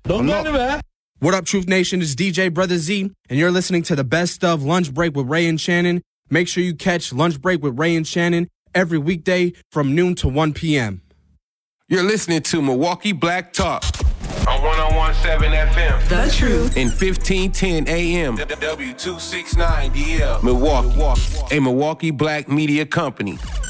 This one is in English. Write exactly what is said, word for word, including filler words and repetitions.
Don't go anywhere. What up, Truth Nation? It's D J Brother Z, and you're listening to the best of Lunch Break with Ray and Shannon. Make sure you catch Lunch Break with Ray and Shannon every weekday from noon to one p.m. You're listening to Milwaukee Black Talk on one oh one point seven F M. The Truth. And fifteen ten A M. W two sixty-nine D L. Milwaukee. A Milwaukee Black Media Company.